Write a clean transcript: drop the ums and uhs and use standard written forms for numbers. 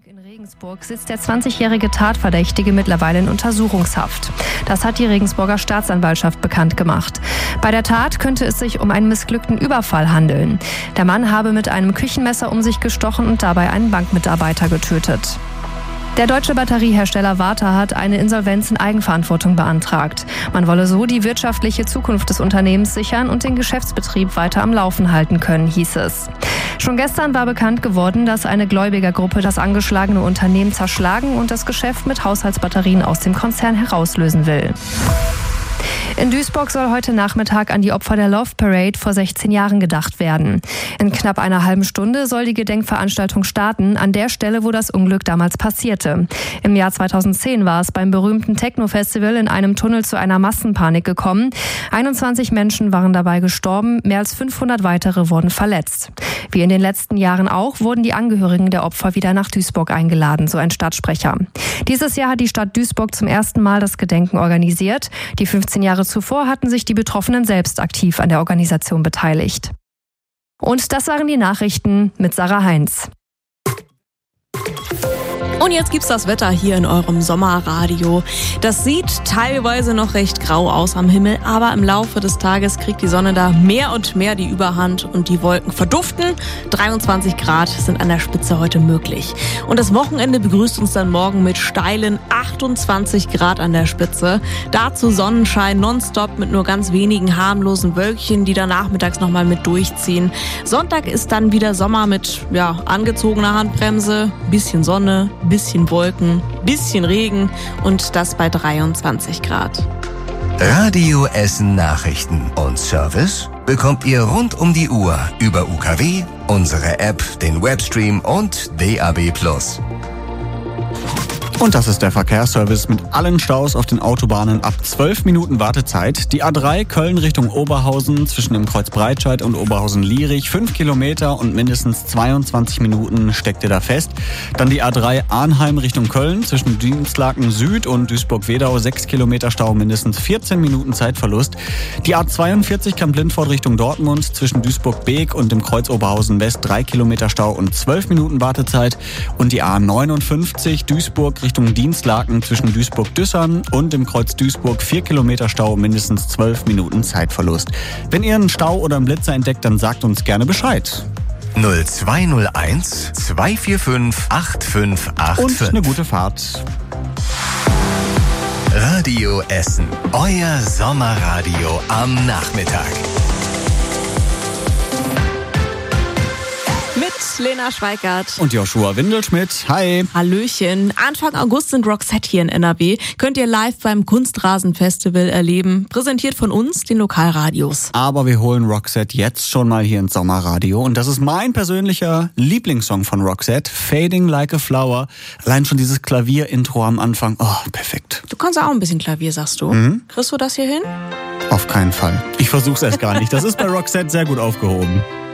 In Regensburg sitzt der 20-jährige Tatverdächtige mittlerweile in Untersuchungshaft. Das hat die Regensburger Staatsanwaltschaft bekannt gemacht. Bei der Tat könnte es sich um einen missglückten Überfall handeln. Der Mann habe mit einem Küchenmesser um sich gestochen und dabei einen Bankmitarbeiter getötet. Der deutsche Batteriehersteller Varta hat eine Insolvenz in Eigenverantwortung beantragt. Man wolle so die wirtschaftliche Zukunft des Unternehmens sichern und den Geschäftsbetrieb weiter am Laufen halten können, hieß es. Schon gestern war bekannt geworden, dass eine Gläubigergruppe das angeschlagene Unternehmen zerschlagen und das Geschäft mit Haushaltsbatterien aus dem Konzern herauslösen will. In Duisburg soll heute Nachmittag an die Opfer der Love Parade vor 16 Jahren gedacht werden. In knapp einer halben Stunde soll die Gedenkveranstaltung starten, an der Stelle, wo das Unglück damals passierte. Im Jahr 2010 war es beim berühmten Techno-Festival in einem Tunnel zu einer Massenpanik gekommen. 21 Menschen waren dabei gestorben, mehr als 500 weitere wurden verletzt. Wie in den letzten Jahren auch, wurden die Angehörigen der Opfer wieder nach Duisburg eingeladen, so ein Stadtsprecher. Dieses Jahr hat die Stadt Duisburg zum ersten Mal das Gedenken organisiert. Die 15 Jahre zuvor hatten sich die Betroffenen selbst aktiv an der Organisation beteiligt. Und das waren die Nachrichten mit Sarah Heinz. Und jetzt gibt's das Wetter hier in eurem Sommerradio. Das sieht teilweise noch recht grau aus am Himmel, aber im Laufe des Tages kriegt die Sonne da mehr und mehr die Überhand und die Wolken verduften. 23 Grad sind an der Spitze heute möglich. Und das Wochenende begrüßt uns dann morgen mit steilen 28 Grad an der Spitze. Dazu Sonnenschein nonstop mit nur ganz wenigen harmlosen Wölkchen, die dann nachmittags nochmal mit durchziehen. Sonntag ist dann wieder Sommer mit angezogener Handbremse, bisschen Sonne, bisschen Wolken, bisschen Regen und das bei 23 Grad. Radio Essen Nachrichten und Service bekommt ihr rund um die Uhr über UKW, unsere App, den Webstream und DAB+. Und das ist der Verkehrsservice mit allen Staus auf den Autobahnen ab 12 Minuten Wartezeit. Die A3 Köln Richtung Oberhausen zwischen dem Kreuz Breitscheid und Oberhausen-Lierig 5 Kilometer und mindestens 22 Minuten steckt ihr da fest. Dann die A3 Arnheim Richtung Köln zwischen Dienstlaken Süd und Duisburg-Wedau 6 Kilometer Stau, mindestens 14 Minuten Zeitverlust. Die A42 Kamp-Lindfort Richtung Dortmund zwischen Duisburg-Beek und dem Kreuz Oberhausen West 3 Kilometer Stau und 12 Minuten Wartezeit. Und die A59 Duisburg Richtung Dienstlaken zwischen Duisburg-Düssern und dem Kreuz Duisburg 4 Kilometer Stau, mindestens 12 Minuten Zeitverlust. Wenn ihr einen Stau oder einen Blitzer entdeckt, dann sagt uns gerne Bescheid. 0201 245 8585. Und eine gute Fahrt. Radio Essen, euer Sommerradio am Nachmittag. Mit Lena Schweikart Und Joshua Windelschmidt. Hi. Hallöchen. Anfang August sind Roxette hier in NRW. Könnt ihr live beim Kunstrasen-Festival erleben. Präsentiert von uns, den Lokalradios. Aber wir holen Roxette jetzt schon mal hier ins Sommerradio. Und das ist mein persönlicher Lieblingssong von Roxette, Fading Like a Flower. Allein schon dieses Klavier-Intro am Anfang. Oh, perfekt. Du kannst auch ein bisschen Klavier, sagst du. Kriegst du das hier hin? Auf keinen Fall. Ich versuch's erst gar nicht. Das ist bei Roxette sehr gut aufgehoben.